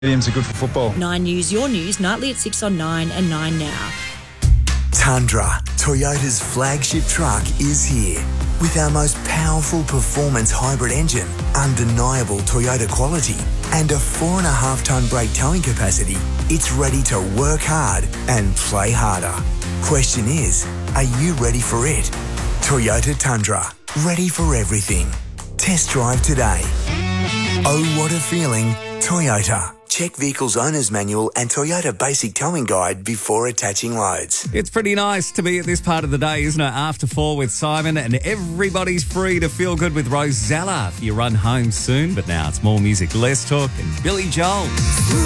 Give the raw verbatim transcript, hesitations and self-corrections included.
Stadiums are good for football. Nine News, your news, nightly at six on Nine and Nine Now. Tundra, Toyota's flagship truck, is here. With our most powerful performance hybrid engine, undeniable Toyota quality, and a four and a half tonne brake towing capacity, it's ready to work hard and play harder. Question is, are you ready for it? Toyota Tundra, ready for everything. Test drive today. Oh, what a feeling, Toyota. Check Vehicle's Owner's Manual and Toyota Basic Towing Guide before attaching loads. It's pretty nice to be at this part of the day, isn't it? After four with Simon, and everybody's free to feel good with Rosella if you run home soon. But now it's more music, less talk, and Billy Joel.